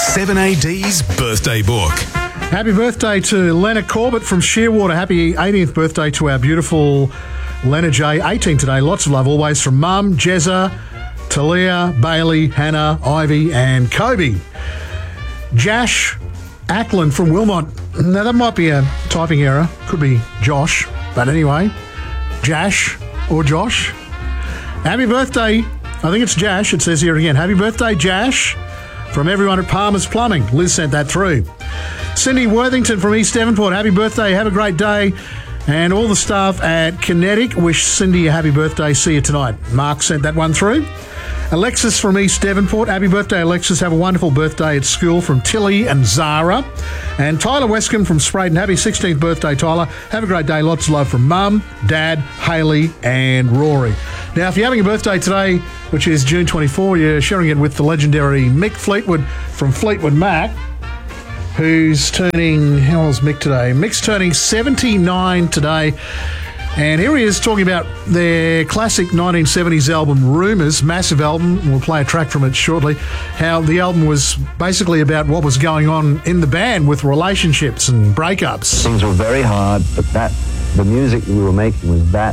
7AD's birthday book. Happy birthday to Leonard Corbett from Shearwater. Happy 18th birthday to our beautiful Leonard J. 18 today. Lots of love always from Mum, Jezza, Talia, Bailey, Hannah, Ivy and Kobe. Jash Ackland from Wilmot. Now that might be a typing error. Could be Josh. But anyway, Jash or Josh. Happy birthday. I think it's Jash. It says here again. Happy birthday, Jash. From everyone at Palmer's Plumbing. Liz sent that through. Cindy Worthington from East Devonport. Happy birthday. Have a great day. And all the staff at Kinetic wish Cindy a happy birthday. See you tonight. Mark sent that one through. Alexis from East Devonport. Happy birthday, Alexis. Have a wonderful birthday at school from Tilly and Zara. And Tyler Westcombe from Sprayton. Happy 16th birthday, Tyler. Have a great day. Lots of love from Mum, Dad, Hayley and Rory. Now, if you're having a birthday today, which is June 24, you're sharing it with the legendary Mick Fleetwood from Fleetwood Mac, who's turning, how old's Mick today? Mick's turning 79 today. And here he is talking about their classic 1970s album, Rumours, massive album. We'll play a track from it shortly. How the album was basically about what was going on in the band with relationships and breakups. Things were very hard, but the music we were making was that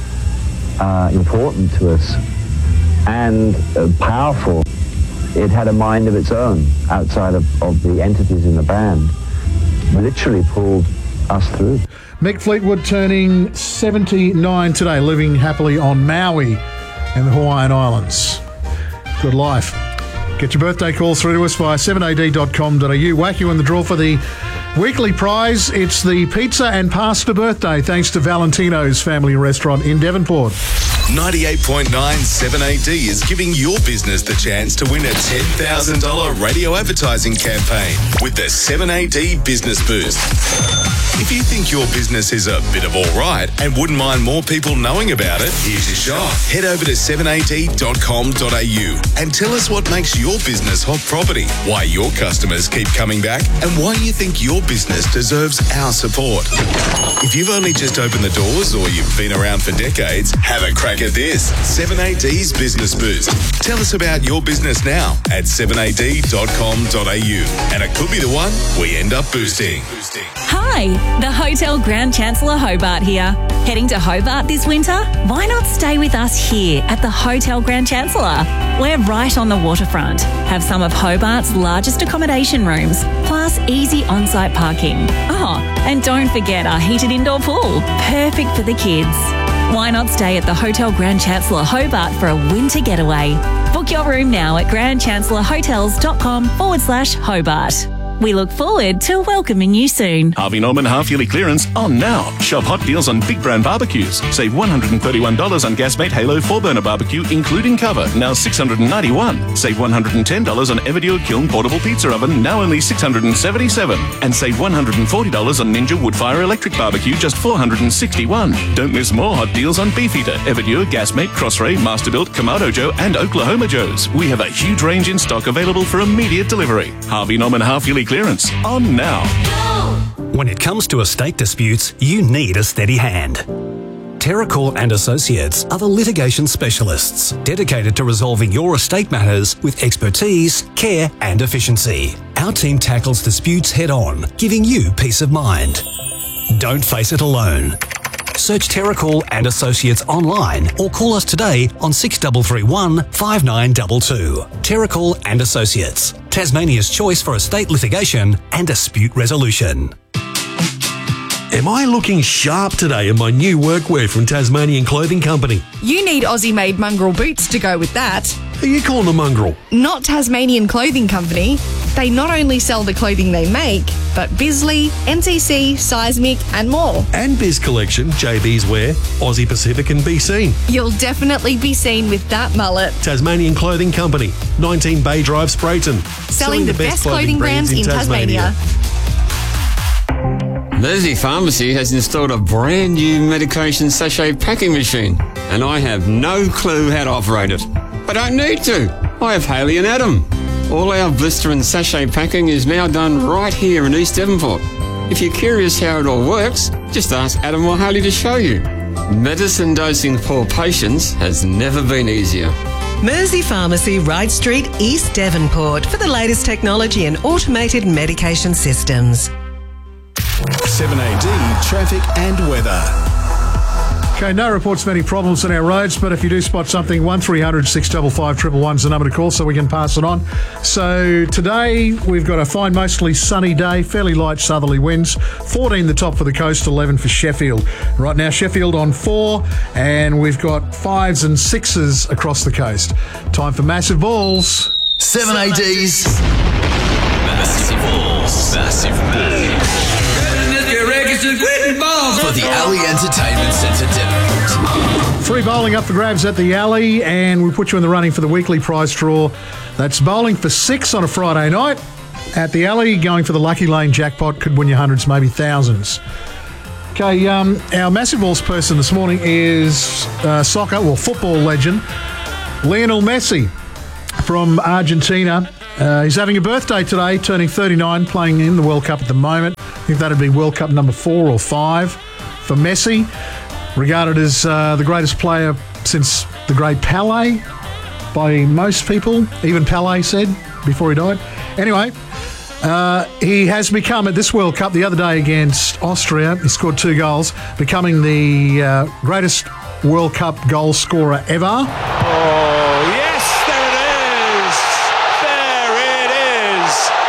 important to us and powerful. It had a mind of its own outside of the entities in the band. Literally pulled us through. Mick Fleetwood turning 79 today, living happily on Maui in the Hawaiian Islands. Good life. Get your birthday calls through to us via 7ad.com.au. Whack you in the draw for the weekly prize. It's the pizza and pasta birthday, thanks to Valentino's Family Restaurant in Devonport. 98.9 7AD is giving your business the chance to win a $10,000 radio advertising campaign with the 7AD Business Boost. If you think your business is a bit of all right and wouldn't mind more people knowing about it, here's your shot. Head over to 7ad.com.au and tell us what makes your business hot property, why your customers keep coming back, and why you think your business deserves our support. If you've only just opened the doors or you've been around for decades, have a crack at this. 7AD's Business Boost. Tell us about your business now at 7ad.com.au, and it could be the one we end up boosting. Hi, the Hotel Grand Chancellor Hobart here. Heading to Hobart this winter? Why not stay with us here at the Hotel Grand Chancellor? We're right on the waterfront, have some of Hobart's largest accommodation rooms, plus easy on-site parking. Oh, and don't forget our heated indoor pool, perfect for the kids. Why not stay at the Hotel Grand Chancellor Hobart for a winter getaway? Book your room now at grandchancellorhotels.com/Hobart. We look forward to welcoming you soon. Harvey Norman half-yearly clearance on now. Shop hot deals on big brand barbecues. Save $131 on Gasmate Halo 4-burner barbecue, including cover, now $691. Save $110 on Everdure Kiln portable pizza oven, now only $677. And save $140 on Ninja Woodfire electric barbecue, just $461. Don't miss more hot deals on Beefeater, Everdure, Gasmate, Crossray, Masterbuilt, Kamado Joe, and Oklahoma Joe's. We have a huge range in stock available for immediate delivery. Harvey Norman half-yearly clearance on now. When it comes to estate disputes, you need a steady hand. Terracall and Associates are the litigation specialists dedicated to resolving your estate matters with expertise, care and efficiency. Our team tackles disputes head-on, giving you peace of mind. Don't face it alone. Search Terracall and Associates online or call us today on 6331 5922. Terracall and Associates, Tasmania's choice for estate litigation and dispute resolution. Am I looking sharp today in my new workwear from Tasmanian Clothing Company? You need Aussie-made mongrel boots to go with that. Who are you calling a mongrel? Not Tasmanian Clothing Company. They not only sell the clothing they make, but Bisley, NCC, Seismic and more. And Biz Collection, JB's Wear, Aussie Pacific and BC. You'll definitely be seen with that mullet. Tasmanian Clothing Company, 19 Bay Drive, Sprayton. Selling the best clothing brands in Tasmania. Leslie Pharmacy has installed a brand new medication sachet packing machine, and I have no clue how to operate it. I don't need to. I have Hayley and Adam. All our blister and sachet packing is now done right here in East Devonport. If you're curious how it all works, just ask Adam or Hayley to show you. Medicine dosing poor patients has never been easier. Mersey Pharmacy, Wright Street, East Devonport, for the latest technology and automated medication systems. 7AD traffic and weather. Okay, no reports of any problems on our roads, but if you do spot something, 1300 655 111 is the number to call so we can pass it on. So today we've got a fine, mostly sunny day, fairly light southerly winds, 14 the top for the coast, 11 for Sheffield. Right now Sheffield on 4, and we've got 5s and 6s across the coast. Time for Massive Balls. 7AD's Massive Balls. Massive Balls. For the Alley Entertainment Centre Devonport. Free bowling up for grabs at the Alley, and we put you in the running for the weekly prize draw. That's bowling for 6 on a Friday night at the Alley. Going for the Lucky Lane jackpot, could win you hundreds, maybe thousands. Okay, our Massive Balls person this morning is football legend Lionel Messi from Argentina. He's having a birthday today, turning 39, playing in the World Cup at the moment. I think that'd be World Cup number 4 or 5 for Messi. Regarded as the greatest player since the great Pelé by most people. Even Pelé said before he died. Anyway, he has become, at this World Cup the other day against Austria, he scored 2 goals, becoming the greatest World Cup goal scorer ever. Oh, yes, there it is. There it is.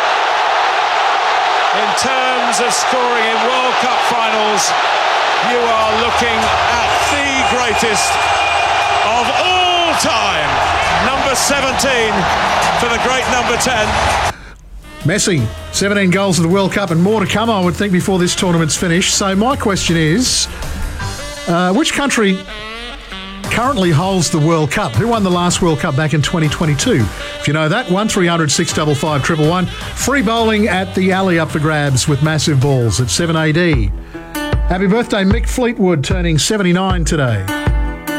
In terms of scoring in World Cup finals, you are looking at the greatest of all time. Number 17 for the great number 10. Messi, 17 goals in the World Cup and more to come, I would think, before this tournament's finished. So my question is, which country currently holds the World Cup? Who won the last World Cup back in 2022? If you know that, 1300 655 111. Free bowling at the Alley up for grabs with Massive Balls at 7AD. Happy birthday, Mick Fleetwood, turning 79 today.